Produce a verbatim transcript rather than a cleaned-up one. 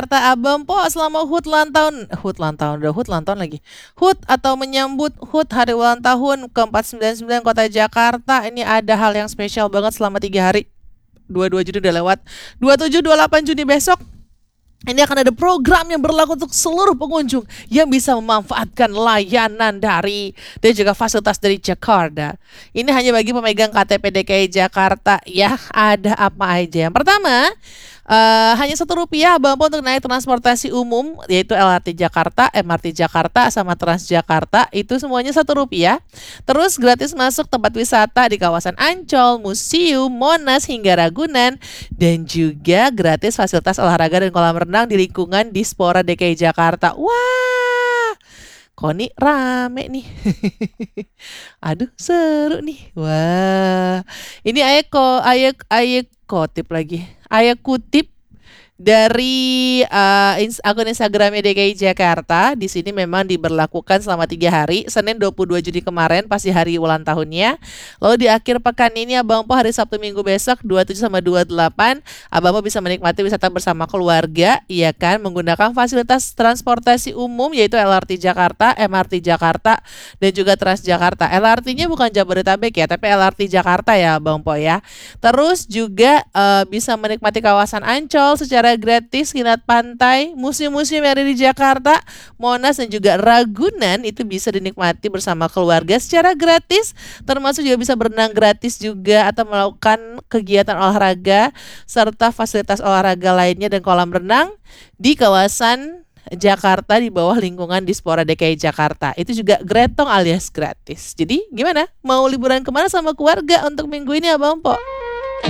Kata Abang Po selama H U T ulang tahun, H U T ulang tahun, udah H U T ulang tahun lagi. H U T atau menyambut H U T hari ulang tahun ke empat sembilan sembilan Kota Jakarta, ini ada hal yang spesial banget selama tiga hari. dua puluh dua Juni udah lewat. dua puluh tujuh dua puluh delapan Juni besok ini akan ada program yang berlaku untuk seluruh pengunjung yang bisa memanfaatkan layanan dari dan juga fasilitas dari Jakarta. Ini hanya bagi pemegang K T P D K I Jakarta ya. Ada apa aja? Yang pertama, uh, hanya satu rupiah Abang Po untuk naik transportasi umum, yaitu L R T Jakarta, M R T Jakarta, sama Transjakarta. Itu semuanya satu rupiah. Terus gratis masuk tempat wisata di kawasan Ancol, museum, Monas hingga Ragunan, dan juga gratis fasilitas olahraga dan kolam renang di lingkungan Dispora D K I Jakarta. Wah, kok nih rame nih. Aduh, seru nih. Wah, ini ayah ko ayah ayah kutip lagi. Ayah kutip dari uh, ins akun Instagramnya D K I Jakarta. Di sini memang diberlakukan selama tiga hari, Senin dua puluh dua Juni kemarin pasti hari ulang tahunnya. Lalu di akhir pekan ini Abang Po hari Sabtu Minggu besok dua puluh tujuh sama dua puluh delapan Abang Po bisa menikmati wisata bersama keluarga, iya kan, menggunakan fasilitas transportasi umum yaitu L R T Jakarta, M R T Jakarta, dan juga Transjakarta. L R T-nya bukan Jabodetabek ya, tapi L R T Jakarta ya Abang Po ya. Terus juga uh, bisa menikmati kawasan Ancol secara gratis, lihat pantai, museum-museum yang ada di Jakarta, Monas dan juga Ragunan itu bisa dinikmati bersama keluarga secara gratis, termasuk juga bisa berenang gratis juga atau melakukan kegiatan olahraga serta fasilitas olahraga lainnya dan kolam renang di kawasan Jakarta di bawah lingkungan Dispora D K I Jakarta. Itu juga gretong alias gratis. Jadi gimana? Mau liburan kemana sama keluarga untuk minggu ini Abang Po?